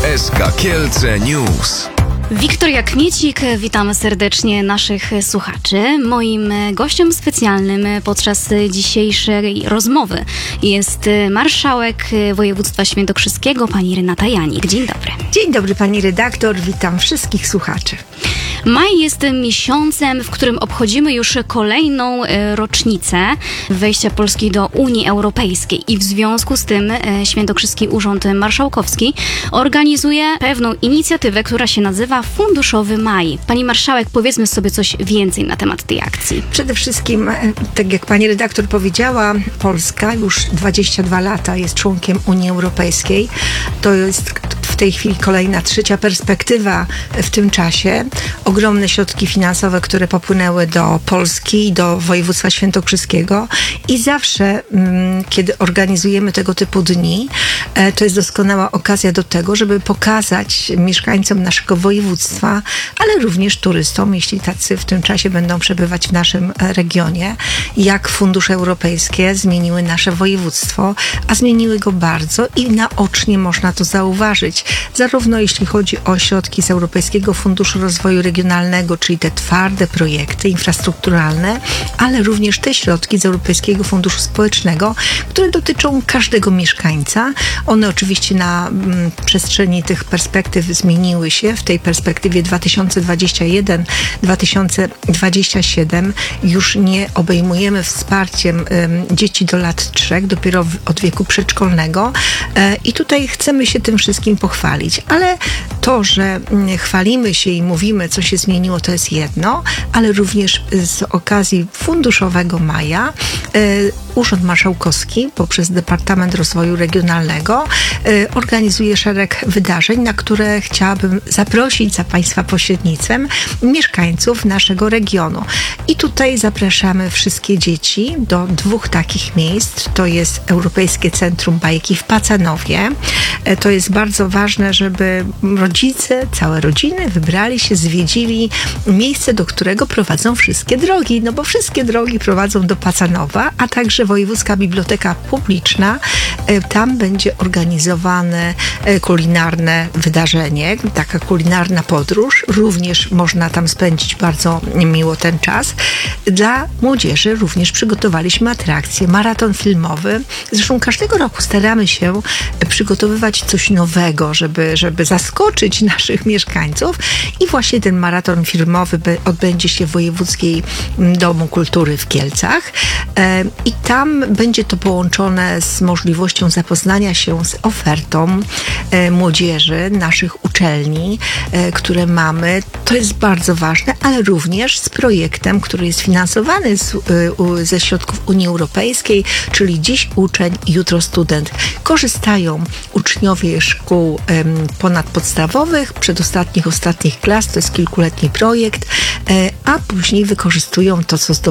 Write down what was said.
SK Kielce News. Wiktoria Kmiecik, witamy serdecznie naszych słuchaczy. Moim gościem specjalnym podczas dzisiejszej rozmowy jest marszałek województwa świętokrzyskiego, pani Renata Janik. Dzień dobry. Dzień dobry pani redaktor, witam wszystkich słuchaczy. Maj jest miesiącem, w którym obchodzimy już kolejną rocznicę wejścia Polski do Unii Europejskiej i w związku z tym Świętokrzyski Urząd Marszałkowski organizuje pewną inicjatywę, która się nazywa Funduszowy Maj. Pani marszałek, powiedzmy sobie coś więcej na temat tej akcji. Przede wszystkim, tak jak pani redaktor powiedziała, Polska już 22 lata jest członkiem Unii Europejskiej. To jest w tej chwili kolejna, trzecia perspektywa w tym czasie. Ogromne środki finansowe, które popłynęły do Polski i do województwa świętokrzyskiego i zawsze, kiedy organizujemy tego typu dni, to jest doskonała okazja do tego, żeby pokazać mieszkańcom naszego województwa, ale również turystom, jeśli tacy w tym czasie będą przebywać w naszym regionie, jak fundusze europejskie zmieniły nasze województwo, a zmieniły go bardzo i naocznie można to zauważyć. Zarówno jeśli chodzi o środki z Europejskiego Funduszu Rozwoju Regionalnego, czyli te twarde projekty infrastrukturalne, ale również te środki z Europejskiego Funduszu Społecznego, które dotyczą każdego mieszkańca. One oczywiście na przestrzeni tych perspektyw zmieniły się. W tej perspektywie 2021-2027 już nie obejmujemy wsparciem dzieci do lat 3, dopiero od wieku przedszkolnego. I tutaj chcemy się tym wszystkim pochwalić. Ale to, że chwalimy się i mówimy, co się zmieniło, to jest jedno, ale również z okazji Funduszowego Maja Urząd Marszałkowski poprzez Departament Rozwoju Regionalnego organizuje szereg wydarzeń, na które chciałabym zaprosić za Państwa pośrednictwem mieszkańców naszego regionu. I tutaj zapraszamy wszystkie dzieci do 2 takich miejsc. To jest Europejskie Centrum Bajki w Pacanowie. To jest bardzo ważne, żeby rodzice, całe rodziny wybrali się, zwiedzili miejsce, do którego prowadzą wszystkie drogi, no bo wszystkie drogi prowadzą do Pacanowa, a także Wojewódzka Biblioteka Publiczna. Tam będzie organizowane kulinarne wydarzenie, taka kulinarna podróż. Również można tam spędzić bardzo miło ten czas. Dla młodzieży również przygotowaliśmy atrakcję, maraton filmowy. Zresztą każdego roku staramy się przygotowywać coś nowego, żeby zaskoczyć naszych mieszkańców. I właśnie ten maraton filmowy odbędzie się w Wojewódzkim Domu Kultury w Kielcach. I tam będzie to połączone z możliwością zapoznania się z ofertą młodzieży, naszych uczelni, które mamy. To jest bardzo ważne, ale również z projektem, który jest finansowany ze środków Unii Europejskiej, czyli dziś uczeń, jutro student. Korzystają uczniowie szkół ponadpodstawowych, ostatnich klas, to jest kilkuletni projekt, a później wykorzystują to, co zdobędą